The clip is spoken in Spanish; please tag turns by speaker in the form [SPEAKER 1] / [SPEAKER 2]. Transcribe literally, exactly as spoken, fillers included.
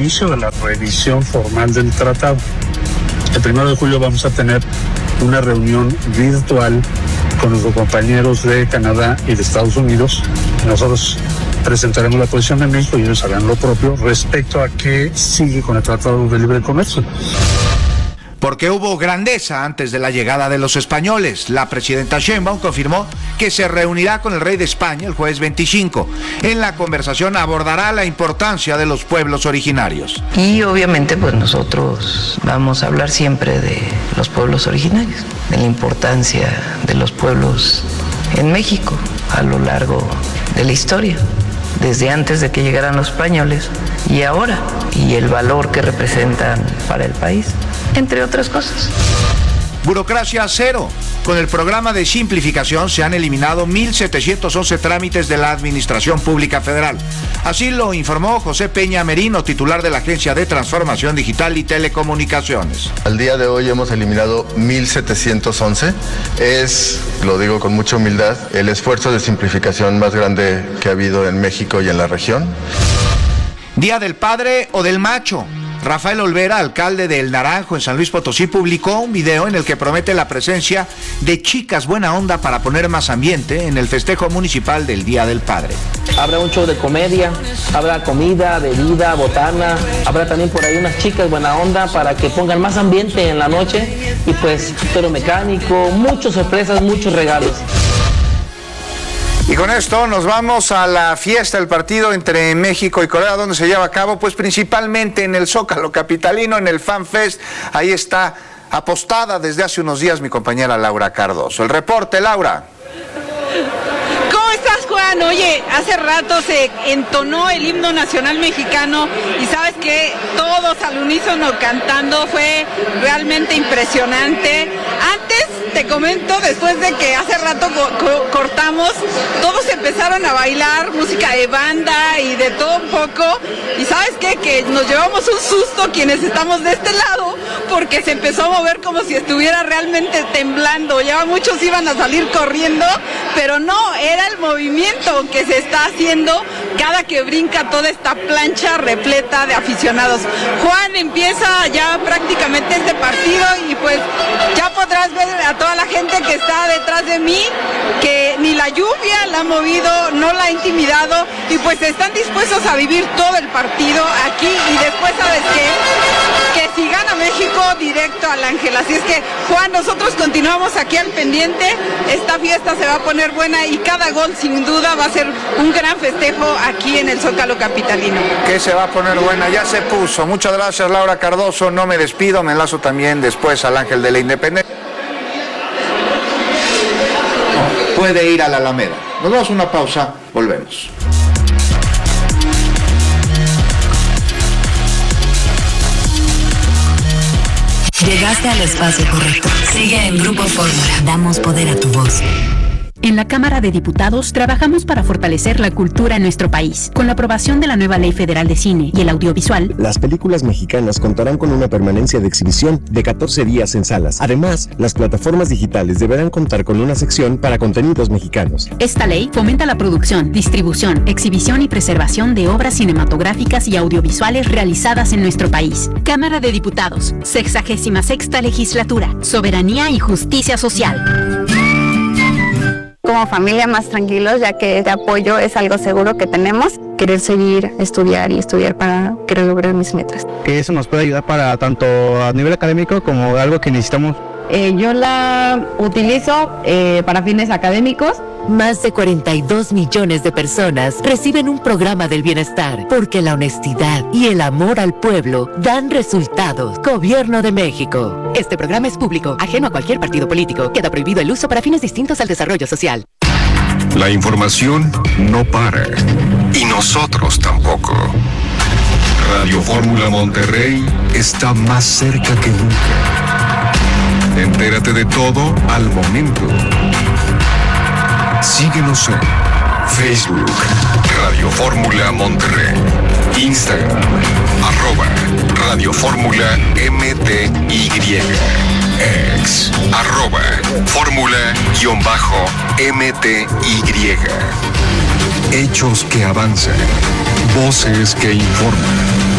[SPEAKER 1] inicio de la revisión formal del tratado. El primero de julio vamos a tener una reunión virtual con nuestros compañeros de Canadá y de Estados Unidos. Nosotros presentaremos la posición de México y ellos harán lo propio respecto a qué sigue con el Tratado de Libre Comercio.
[SPEAKER 2] Porque hubo grandeza antes de la llegada de los españoles. La presidenta Sheinbaum confirmó que se reunirá con el rey de España el jueves veinticinco. En la conversación abordará la importancia de los pueblos originarios.
[SPEAKER 3] Y obviamente pues nosotros vamos a hablar siempre de los pueblos originarios, de la importancia de los pueblos en México a lo largo de la historia, desde antes de que llegaran los españoles y ahora, y el valor que representan para el país, entre otras cosas.
[SPEAKER 2] Burocracia cero. Con el programa de simplificación se han eliminado mil setecientos once trámites de la Administración Pública Federal. Así lo informó José Peña Merino, titular de la Agencia de Transformación Digital y Telecomunicaciones.
[SPEAKER 4] Al día de hoy hemos eliminado mil setecientos once. Es, lo digo con mucha humildad, el esfuerzo de simplificación más grande que ha habido en México y en la región.
[SPEAKER 2] Día del Padre o del Macho. Rafael Olvera, alcalde de El Naranjo en San Luis Potosí, publicó un video en el que promete la presencia de chicas buena onda para poner más ambiente en el festejo municipal del Día del Padre.
[SPEAKER 5] Habrá un show de comedia, habrá comida, bebida, botana, habrá también por ahí unas chicas buena onda para que pongan más ambiente en la noche y pues toro mecánico, muchas sorpresas, muchos regalos.
[SPEAKER 2] Y con esto nos vamos a la fiesta del partido entre México y Corea, donde se lleva a cabo, pues principalmente en el Zócalo capitalino, en el Fan Fest. Ahí está apostada desde hace unos días mi compañera Laura Cardoso. El reporte, Laura.
[SPEAKER 6] ¿Cómo estás, Juan? Oye, hace rato se entonó el himno nacional mexicano y sabes que todos al unísono cantando, fue realmente impresionante. Antes, te comento, después de que hace rato co- co- cortamos, todos empezaron a bailar música de banda y de todo un poco. Y ¿sabes qué? Que nos llevamos un susto quienes estamos de este lado, porque se empezó a mover como si estuviera realmente temblando. Ya muchos iban a salir corriendo, pero no, era el movimiento que se está haciendo cada que brinca toda esta plancha repleta de aficionados. Juan, empieza ya prácticamente este partido y pues ya podrás ver a toda la gente que está detrás de mí, que ni la lluvia la ha movido, no la ha intimidado y pues están dispuestos a vivir todo el partido aquí y después, ¿sabes qué? Que si gana México, directo al Ángel. Así es que, Juan, nosotros continuamos aquí al pendiente, esta fiesta se va a poner buena y cada gol sin duda va a ser un gran festejo aquí en el Zócalo capitalino.
[SPEAKER 2] Que se va a poner buena, ya se puso. Muchas gracias, Laura Cardoso. No me despido, me enlazo también después al Ángel de la Independencia. Puede ir a la Alameda. Nos vamos a una pausa, volvemos.
[SPEAKER 7] Llegaste al espacio correcto. Sigue en Grupo Fórmula. Damos poder a tu voz.
[SPEAKER 8] En la Cámara de Diputados trabajamos para fortalecer la cultura en nuestro país. Con la aprobación de la nueva Ley Federal de Cine y el Audiovisual,
[SPEAKER 9] las películas mexicanas contarán con una permanencia de exhibición de catorce días en salas. Además, las plataformas digitales deberán contar con una sección para contenidos mexicanos.
[SPEAKER 8] Esta ley fomenta la producción, distribución, exhibición y preservación de obras cinematográficas y audiovisuales realizadas en nuestro país. Cámara de Diputados, sexagésima sexta legislatura, soberanía y justicia social.
[SPEAKER 10] Como familia más tranquilos, ya que este apoyo es algo seguro que tenemos. Querer seguir, estudiar y estudiar para querer lograr mis metas.
[SPEAKER 11] Que eso nos puede ayudar para tanto a nivel académico como algo que necesitamos.
[SPEAKER 12] Eh, yo la utilizo eh, para fines académicos.
[SPEAKER 7] Más de cuarenta y dos millones de personas reciben un programa del bienestar, porque la honestidad y el amor al pueblo dan resultados. Gobierno de México. Este programa es público, ajeno a cualquier partido político. Queda prohibido el uso para fines distintos al desarrollo social.
[SPEAKER 13] La información no para, y nosotros tampoco. Radio Fórmula Monterrey está más cerca que nunca. Entérate de todo al momento. Síguenos en Facebook, Radio Fórmula Monterrey, Instagram, arroba Radio Fórmula M T Y, ex, arroba Fórmula-M T Y. Hechos que avanzan, voces que informan.